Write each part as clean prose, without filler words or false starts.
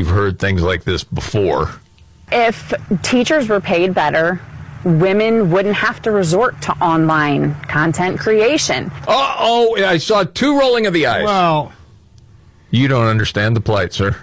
we've heard things like this before. If teachers were paid better, women wouldn't have to resort to online content creation. I saw 2 rolling of the eyes. Well, you don't understand the plight, sir.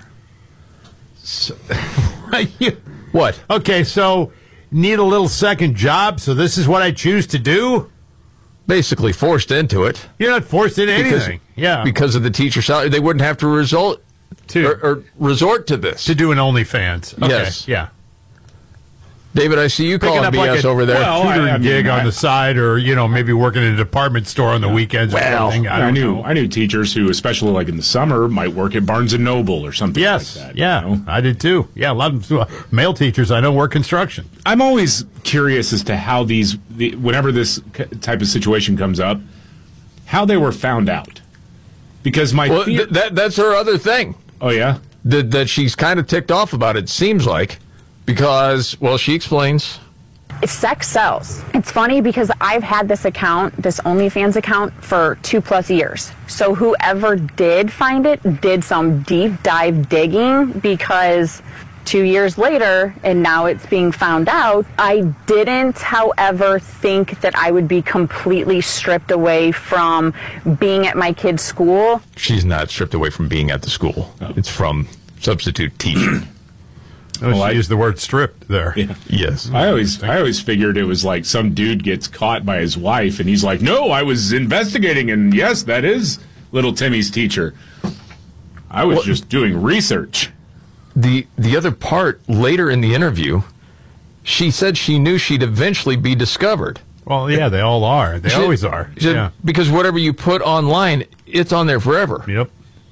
What? Okay, so need a little second job, so this is what I choose to do? Basically forced into it. You're not forced into anything. Because of the teacher salary. They wouldn't have to resort to this. To do an OnlyFans. Okay. Yes. Yeah. David, I see you Picking calling up BS like over there. Tutoring gig on the side, or maybe working in a department store on the weekends. Well, or something. I knew teachers who, especially like in the summer, might work at Barnes and Noble or something like that. Yeah, I did too. Yeah, a lot of male teachers I know work construction. I'm always curious as to how whenever this type of situation comes up, how they were found out. Because that's her other thing. Oh yeah, that she's kind of ticked off about. It seems like. Because, she explains. Sex sells. It's funny because I've had this OnlyFans account for 2+ years. So whoever did find it did some deep dive digging, because 2 years later, and now it's being found out, I didn't, however, think that I would be completely stripped away from being at my kid's school. She's not stripped away from being at the school. Oh. It's from substitute teaching. I used the word stripped there. Yeah. Yes. I always figured it was like some dude gets caught by his wife and he's like, no, I was investigating, and yes, that is little Timmy's teacher. I was just doing research. The other part, later in the interview, she said she knew she'd eventually be discovered. Well, yeah, they all are. They always are. Yeah. Because whatever you put online, it's on there forever. Yep.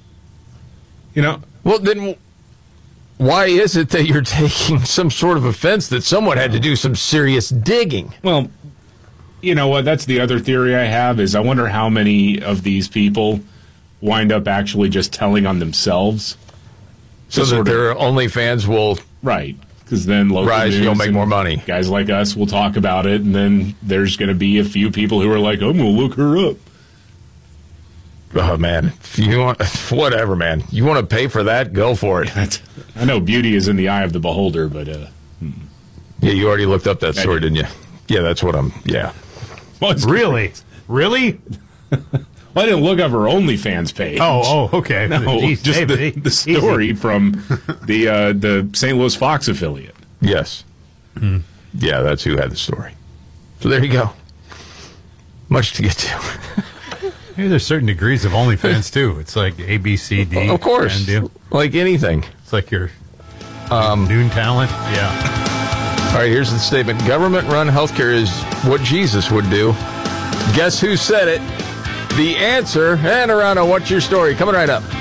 Well, then why is it that you're taking some sort of offense that someone had to do some serious digging? Well, you know what? That's the other theory I have, is I wonder how many of these people wind up actually just telling on themselves. So that their OnlyFans will... Right. Because then local rise, news you'll make more money. Guys like us will talk about it, and then there's going to be a few people who are like, I'm going to look her up. Oh, man. If you want, whatever, man. You want to pay for that? Go for it. I know beauty is in the eye of the beholder, but... Yeah, you already looked up that story, didn't you? Yeah, that's what I'm... Yeah. Well, really? Really? Well, I didn't look up her OnlyFans page. Oh, okay. No, Jeez, just the story from the St. Louis Fox affiliate. Yes. Yeah, that's who had the story. So there you go. Much to get to. Maybe there's certain degrees of OnlyFans, too. It's like A, B, C, D. Of course. Like anything. It's like your noon talent. Yeah. All right, here's the statement. Government-run healthcare is what Jesus would do. Guess who said it? The answer, and around on What's Your Story? Coming right up.